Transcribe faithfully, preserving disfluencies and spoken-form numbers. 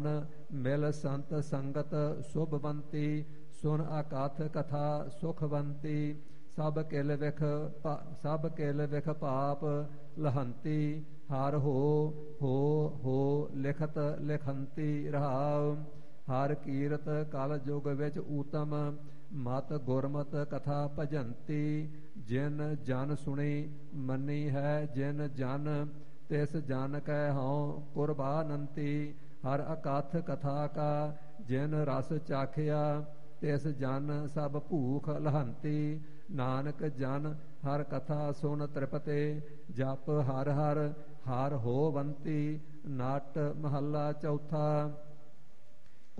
ਮਨ ਮਿਲ ਸੰਤ ਸੰਗਤ ਸੁਭਵੰਤੀ। ਸੁਨ ਅਕਥ ਕਥਾ ਸੁਖਵੰਤੀ। ਸਭ ਕਿਲ ਵਿਖ ਸਭ ਕਿਲ ਵਿਖ ਪਾਪ ਲਹੰਤੀ। ਹਰ ਹੋ ਹੋ ਹੋ ਲਿਖਤ ਲਿਖੰਤੀ ਰਹਾਉ। ਹਰ ਕੀਰਤ ਕਲ ਯੁਗ ਵਿੱਚ ਊਤਮ ਮਤ ਗੁਰਮਤ ਕਥਾ ਭਜੰਤੀ। ਜਿਨ ਜਨ ਸੁਣੀ ਮੰਨੀ ਹੈ ਜਿਨ ਜਨ ਤਿਸ ਜਨ ਕੈ ਹਉ ਕੁਰਬਾਨੰਤੀ। ਹਰ ਅਕਥ ਕਥਾ ਕਾ ਜਿਨ ਰਸ ਚਾਖਿਆ ਤਿਸ ਜਨ ਸਭ ਭੂਖ ਲਹੰਤੀ। ਨਾਨਕ ਜਨ ਹਰ ਕਥਾ ਸੁਨ ਤ੍ਰਿਪਤੇ। ਜਪ ਹਰ ਹਰ ਹਰ ਹੋਵੰਤੀ। ਨਟ ਮਹੱਲਾ ਚੌਥਾ।